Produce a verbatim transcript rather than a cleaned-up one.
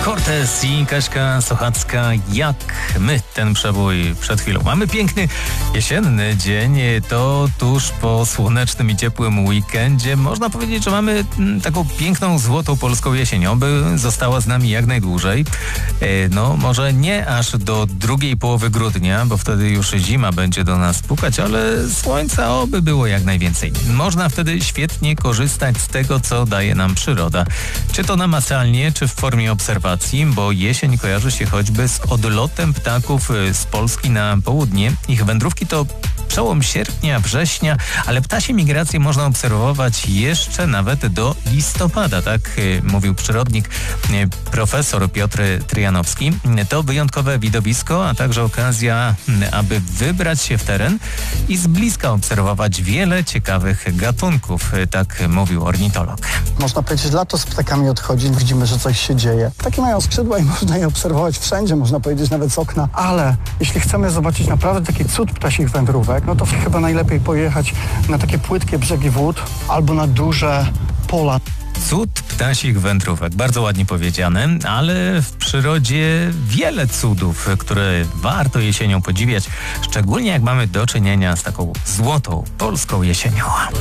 Cortez i Kaśka Sochacka, jak my ten przebój przed chwilą. Mamy piękny jesienny dzień, to tuż po słonecznym i ciepłym weekendzie. Można powiedzieć, że mamy taką piękną, złotą polską jesień, oby została z nami jak najdłużej. No może nie aż do drugiej połowy grudnia, bo wtedy już zima będzie do nas pukać, ale słońca oby było jak najwięcej. Można wtedy świetnie korzystać z tego, co daje nam przyroda. Czy to namacalnie, czy w formie obserwacji, bo jesień kojarzy się choćby z odlotem ptaków z Polski na południe. Ich wędrówki to przełom sierpnia, września, ale ptasie migracje można obserwować jeszcze nawet do listopada, tak mówił przyrodnik profesor Piotr Tryjanowski. To wyjątkowe widowisko, a także okazja, aby wybrać się w teren i z bliska obserwować wiele ciekawych gatunków, tak mówił ornitolog. Można powiedzieć, że lato z ptakami odchodzi, widzimy, że coś się dzieje. Ptaki mają skrzydła i można je obserwować wszędzie, można powiedzieć nawet z okna, ale jeśli chcemy zobaczyć naprawdę taki cud ptasich wędrówek, no to chyba najlepiej pojechać na takie płytkie brzegi wód albo na duże pola. Cud ptasich wędrówek, bardzo ładnie powiedziane, ale w przyrodzie wiele cudów, które warto jesienią podziwiać, szczególnie jak mamy do czynienia z taką złotą polską jesienią.